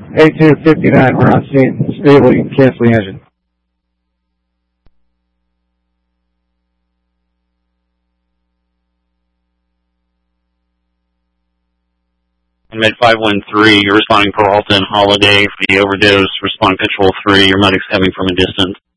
8259, we're not seeing stable. You can cancel the engine. And Med 513, you're responding Peralta and Holiday for the overdose. Respond Control 3, your medic's coming from a distance.